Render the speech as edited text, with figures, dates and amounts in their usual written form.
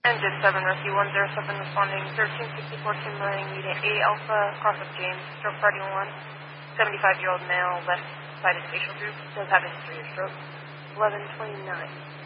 Engine 7, Rescue 107 responding 1364 Timberlane, meeting A Alpha, cross of James, stroke party 1, 75-year-old male, left-sided facial droop, does have a history of stroke, 11:29.